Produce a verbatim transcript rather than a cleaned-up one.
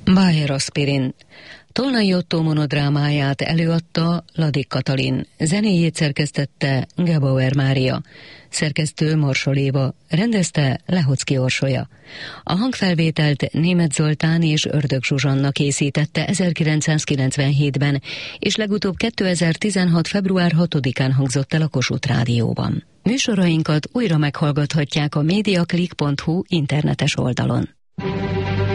Bayer Aspirin. Tolnai Ottó monodrámáját előadta Ladik Katalin, zenéjét szerkesztette Gebauer Mária, szerkesztő Marsol Éva, rendezte Lehocki Orsolya. A hangfelvételt Németh Zoltán és Ördög Zsuzsanna készítette ezerkilencszázkilencvenhétben, és legutóbb kétezer-tizenhat. február hatodikán hangzott el a Kossuth Rádióban. Műsorainkat újra meghallgathatják a mediaclick pont hu internetes oldalon.